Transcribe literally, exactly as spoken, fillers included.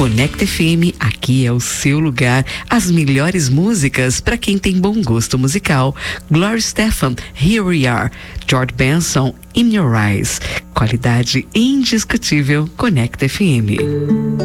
Conecta F M, aqui é o seu lugar. As melhores músicas para quem tem bom gosto musical. Gloria Estefan, Here We Are. George Benson, In Your Eyes. Qualidade indiscutível. Conecta F M.